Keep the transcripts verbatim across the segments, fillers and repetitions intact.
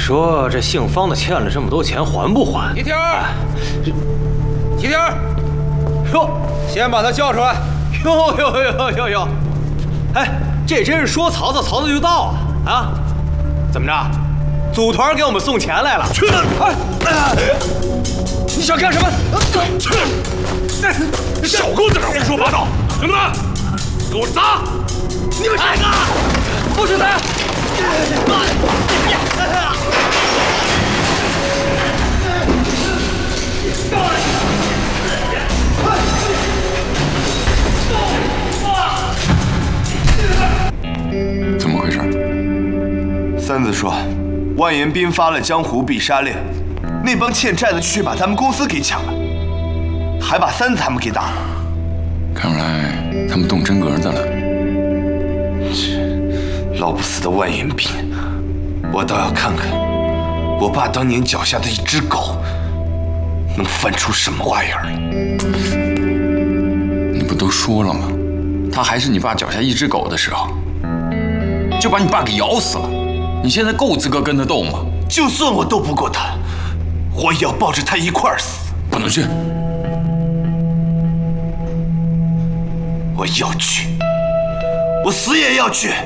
说这姓方的欠了这么多钱，还不还？ 齐天儿，齐天儿，哟，先把他叫出来。 哟哟哟哟哟！哎，这真是说曹操，曹操就到啊！啊，怎么着？组团给我们送钱来了？去！哎， 你想干什么？去！少给我在这胡说八道！兄弟们，给我砸！你们谁啊？不是他！ 怎么回事？ 三子说，万延斌发了江湖必杀令，那帮欠债的去把咱们公司给抢了，还把三子他们给打了。 看来他们动真格的了。 这老不死的万延斌，我倒要看看我爸当年脚下的一只狗能翻出什么花样来。 你不都说了吗？他还是你爸脚下一只狗的时候，就把你爸给咬死了。你现在够资格跟他斗吗？ 就算我斗不过他，我也要抱着他一块儿死。 不能去。 我要去，我死也要去。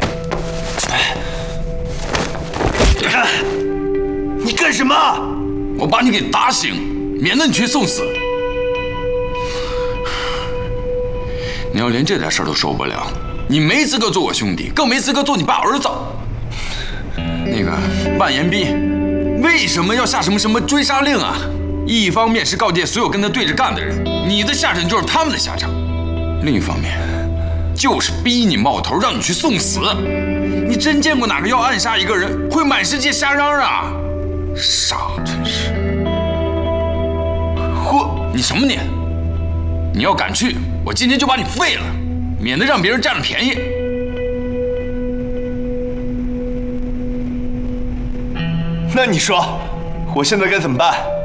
你干什么？ 我把你给打醒，免得你去送死。你要连这点事儿都受不了，你没资格做我兄弟，更没资格做你爸儿子。那个万延斌为什么要下什么什么追杀令啊？一方面是告诫所有跟他对着干的人，你的下场就是他们的下场；另一方面，就是逼你冒头，让你去送死。你真见过哪个要暗杀一个人会满世界瞎嚷嚷啊？傻，真是！ 我你什么你？你要敢去，我今天就把你废了，免得让别人占了便宜。 那你说，我现在该怎么办？